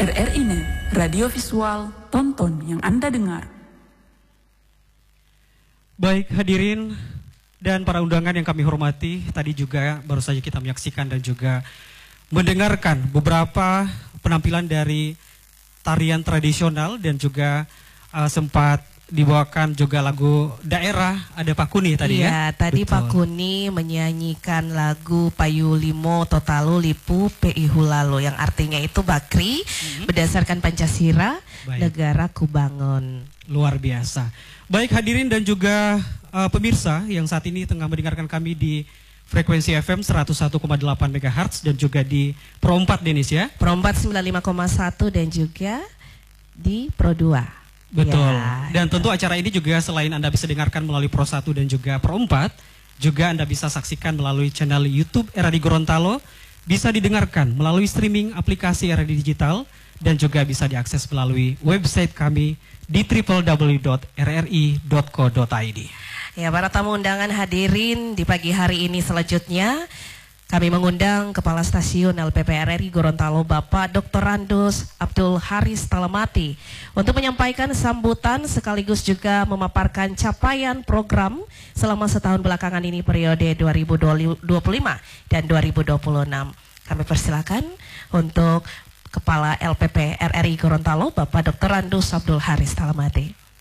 RRI Net, radio visual, tonton yang Anda dengar. Baik hadirin dan para undangan yang kami hormati, tadi juga baru saja kita menyaksikan dan juga mendengarkan beberapa penampilan dari tarian tradisional dan juga sempat dibawakan juga lagu daerah, ada Pak Kuni tadi ya? Iya, tadi Betul. Pak Kuni menyanyikan lagu Payu Limo Totalu Lipu Pi Hulalo yang artinya itu Bakri berdasarkan Pancasila, negara kubangun. Luar biasa. Baik hadirin dan juga pemirsa yang saat ini tengah mendengarkan kami di frekuensi FM 101,8 MHz dan juga di Pro 4 Denis ya? Pro 4 95,1 dan juga di Pro 2. Betul. Ya, dan tentu acara ini juga selain Anda bisa dengarkan melalui Pro 1 dan juga Pro 4, juga Anda bisa saksikan melalui channel YouTube RRI Gorontalo, bisa didengarkan melalui streaming aplikasi RRI Digital, dan juga bisa diakses melalui website kami di www.rri.co.id. Ya, para tamu undangan hadirin di pagi hari ini selanjutnya kami mengundang Kepala Stasiun LPP RRI Gorontalo Bapak Dr. Randus Abdul Haris Talamati untuk menyampaikan sambutan sekaligus juga memaparkan capaian program selama setahun belakangan ini periode 2025 dan 2026. Kami persilakan untuk Kepala LPP RRI Gorontalo Bapak Dr. Randus Abdul Haris Talamati.